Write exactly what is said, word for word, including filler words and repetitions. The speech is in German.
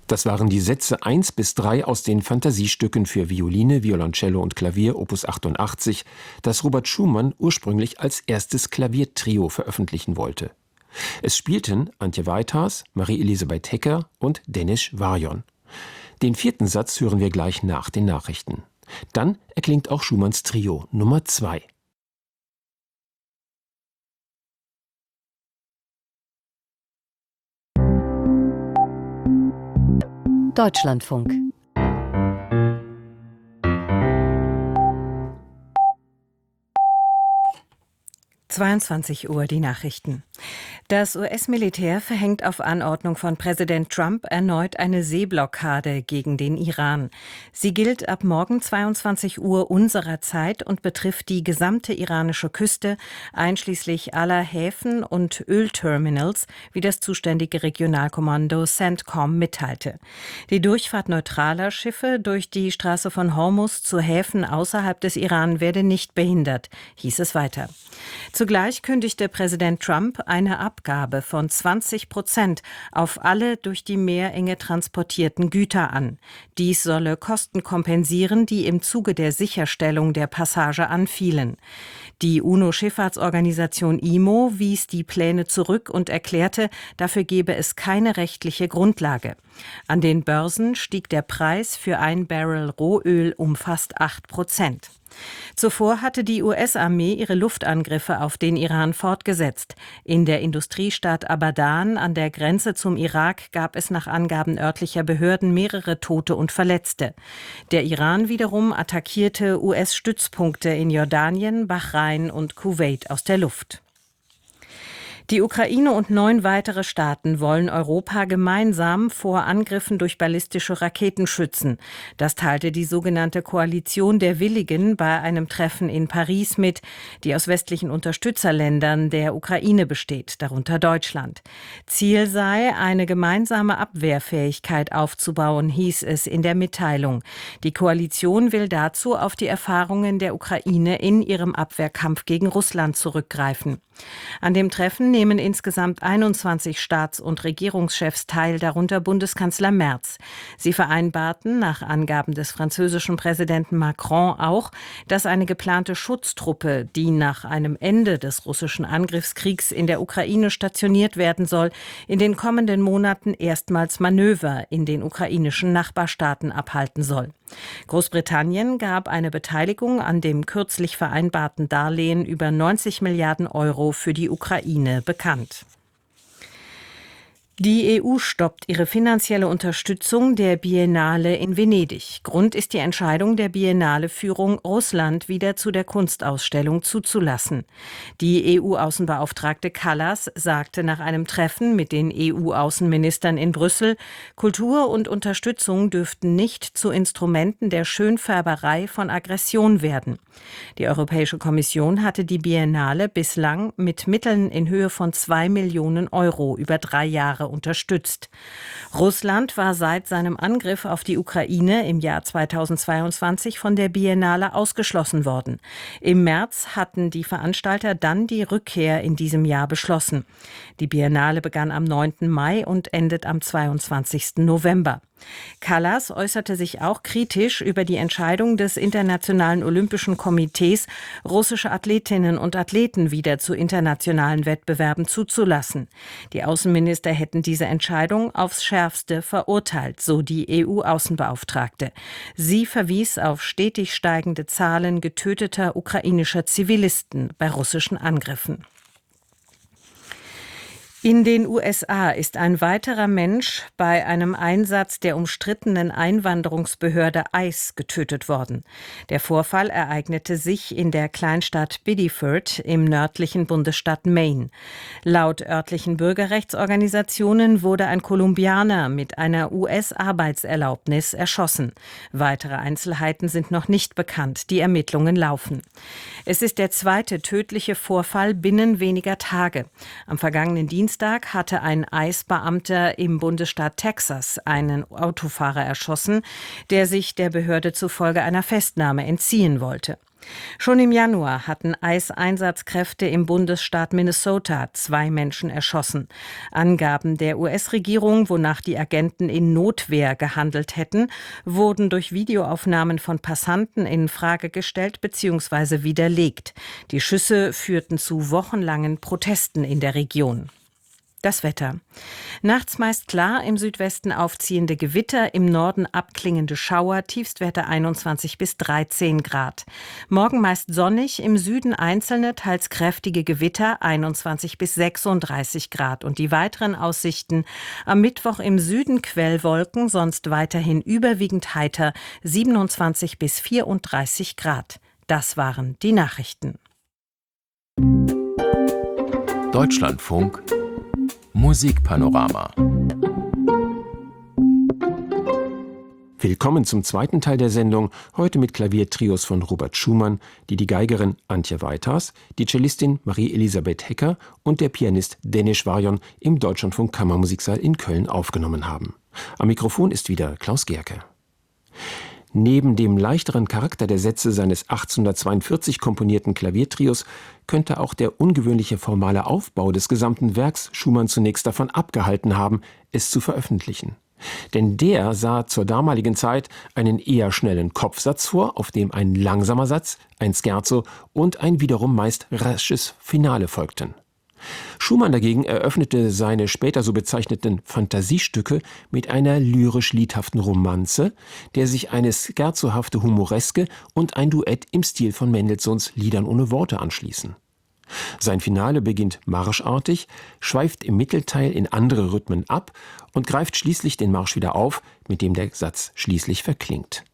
Das waren die Sätze eins bis drei aus den Fantasiestücken für Violine, Violoncello und Klavier Opus achtundachtzig, das Robert Schumann ursprünglich als erstes Klaviertrio veröffentlichen wollte. Es spielten Antje Weithas, Marie-Elisabeth Hecker und Denis Varjon. Den vierten Satz hören wir gleich nach den Nachrichten. Dann erklingt auch Schumanns Trio Nummer zwei. Deutschlandfunk. zweiundzwanzig Uhr die Nachrichten. Das U S-Militär verhängt auf Anordnung von Präsident Trump erneut eine Seeblockade gegen den Iran. Sie gilt ab morgen zweiundzwanzig Uhr unserer Zeit und betrifft die gesamte iranische Küste, einschließlich aller Häfen und Ölterminals, wie das zuständige Regionalkommando CENTCOM mitteilte. Die Durchfahrt neutraler Schiffe durch die Straße von Hormuz zu Häfen außerhalb des Iran werde nicht behindert, hieß es weiter. Zugleich kündigte Präsident Trump eine Abgabe von zwanzig Prozent auf alle durch die Meerenge transportierten Güter an. Dies solle Kosten kompensieren, die im Zuge der Sicherstellung der Passage anfielen. Die UNO-Schifffahrtsorganisation I M O wies die Pläne zurück und erklärte, dafür gebe es keine rechtliche Grundlage. An den Börsen stieg der Preis für ein Barrel Rohöl um fast acht Prozent. Zuvor hatte die U S-Armee ihre Luftangriffe auf den Iran fortgesetzt. In der Industriestadt Abadan an der Grenze zum Irak gab es nach Angaben örtlicher Behörden mehrere Tote und Verletzte. Der Iran wiederum attackierte U S-Stützpunkte in Jordanien, Bahrain und Kuwait aus der Luft. Die Ukraine und neun weitere Staaten wollen Europa gemeinsam vor Angriffen durch ballistische Raketen schützen. Das teilte die sogenannte Koalition der Willigen bei einem Treffen in Paris mit, die aus westlichen Unterstützerländern der Ukraine besteht, darunter Deutschland. Ziel sei, eine gemeinsame Abwehrfähigkeit aufzubauen, hieß es in der Mitteilung. Die Koalition will dazu auf die Erfahrungen der Ukraine in ihrem Abwehrkampf gegen Russland zurückgreifen. An dem Treffen nehmen insgesamt einundzwanzig Staats- und Regierungschefs teil, darunter Bundeskanzler Merz. Sie vereinbarten nach Angaben des französischen Präsidenten Macron auch, dass eine geplante Schutztruppe, die nach einem Ende des russischen Angriffskriegs in der Ukraine stationiert werden soll, in den kommenden Monaten erstmals Manöver in den ukrainischen Nachbarstaaten abhalten soll. Großbritannien gab eine Beteiligung an dem kürzlich vereinbarten Darlehen über neunzig Milliarden Euro für die Ukraine bekannt. Die E U stoppt ihre finanzielle Unterstützung der Biennale in Venedig. Grund ist die Entscheidung der Biennale-Führung, Russland wieder zu der Kunstausstellung zuzulassen. Die E U-Außenbeauftragte Kallas sagte nach einem Treffen mit den E U-Außenministern in Brüssel, Kultur und Unterstützung dürften nicht zu Instrumenten der Schönfärberei von Aggression werden. Die Europäische Kommission hatte die Biennale bislang mit Mitteln in Höhe von zwei Millionen Euro über drei Jahre unterstützt. Russland war seit seinem Angriff auf die Ukraine im Jahr zweitausendzweiundzwanzig von der Biennale ausgeschlossen worden. Im März hatten die Veranstalter dann die Rückkehr in diesem Jahr beschlossen. Die Biennale begann am neunten Mai und endet am zweiundzwanzigsten November. Kallas äußerte sich auch kritisch über die Entscheidung des Internationalen Olympischen Komitees, russische Athletinnen und Athleten wieder zu internationalen Wettbewerben zuzulassen. Die Außenminister hätten diese Entscheidung aufs Schärfste verurteilt, so die E U-Außenbeauftragte. Sie verwies auf stetig steigende Zahlen getöteter ukrainischer Zivilisten bei russischen Angriffen. In den U S A ist ein weiterer Mensch bei einem Einsatz der umstrittenen Einwanderungsbehörde ICE getötet worden. Der Vorfall ereignete sich in der Kleinstadt Biddeford im nördlichen Bundesstaat Maine. Laut örtlichen Bürgerrechtsorganisationen wurde ein Kolumbianer mit einer U S-Arbeitserlaubnis erschossen. Weitere Einzelheiten sind noch nicht bekannt. Die Ermittlungen laufen. Es ist der zweite tödliche Vorfall binnen weniger Tage. Am vergangenen Dienstag Dienstag hatte ein ICE-Beamter im Bundesstaat Texas einen Autofahrer erschossen, der sich der Behörde zufolge einer Festnahme entziehen wollte. Schon im Januar hatten I C E-Einsatzkräfte im Bundesstaat Minnesota zwei Menschen erschossen. Angaben der U S-Regierung, wonach die Agenten in Notwehr gehandelt hätten, wurden durch Videoaufnahmen von Passanten in Frage gestellt bzw. widerlegt. Die Schüsse führten zu wochenlangen Protesten in der Region. Das Wetter. Nachts meist klar, im Südwesten aufziehende Gewitter, im Norden abklingende Schauer, Tiefstwerte einundzwanzig bis dreizehn Grad. Morgen meist sonnig, im Süden einzelne, teils kräftige Gewitter, einundzwanzig bis sechsunddreißig Grad. Und die weiteren Aussichten: am Mittwoch im Süden Quellwolken, sonst weiterhin überwiegend heiter, siebenundzwanzig bis vierunddreißig Grad. Das waren die Nachrichten. Deutschlandfunk Musikpanorama. Willkommen zum zweiten Teil der Sendung, heute mit Klaviertrios von Robert Schumann, die die Geigerin Antje Weiters, die Cellistin Marie-Elisabeth Hecker und der Pianist Denis Varjon im Deutschlandfunk Kammermusiksaal in Köln aufgenommen haben. Am Mikrofon ist wieder Klaus Gerke. Neben dem leichteren Charakter der Sätze seines achtzehnhundertzweiundvierzig komponierten Klaviertrios könnte auch der ungewöhnliche formale Aufbau des gesamten Werks Schumann zunächst davon abgehalten haben, es zu veröffentlichen. Denn der sah zur damaligen Zeit einen eher schnellen Kopfsatz vor, auf dem ein langsamer Satz, ein Scherzo und ein wiederum meist rasches Finale folgten. Schumann dagegen eröffnete seine später so bezeichneten Fantasiestücke mit einer lyrisch-liedhaften Romanze, der sich eine scherzohafte Humoreske und ein Duett im Stil von Mendelssohns Liedern ohne Worte anschließen. Sein Finale beginnt marschartig, schweift im Mittelteil in andere Rhythmen ab und greift schließlich den Marsch wieder auf, mit dem der Satz schließlich verklingt.